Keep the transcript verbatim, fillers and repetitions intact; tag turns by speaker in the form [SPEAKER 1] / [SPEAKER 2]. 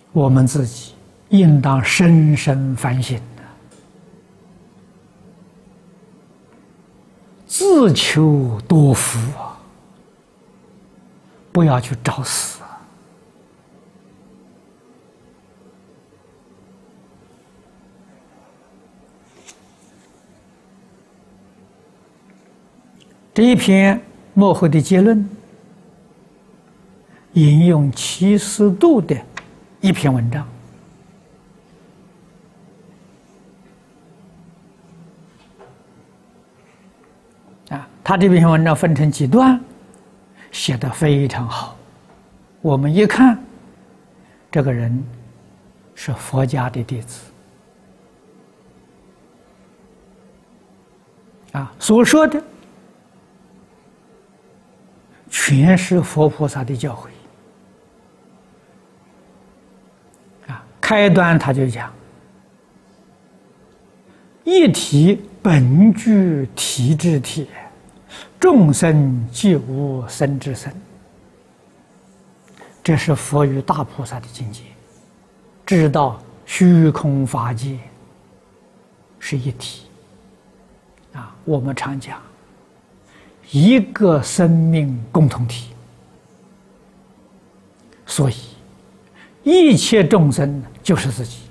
[SPEAKER 1] 我们自己应当深深反省的，自求多福啊，不要去找死啊。这一篇末后的结论，引用齐思度的一篇文章。啊，他这篇文章分成几段，写得非常好。我们一看，这个人是佛家的弟子，啊，所说的全是佛菩萨的教诲。啊，开端他就讲：一体本具体之体，众生即无生之生。这是佛与大菩萨的境界，知道虚空法界是一体。啊，我们常讲一个生命共同体，所以一切众生就是自己。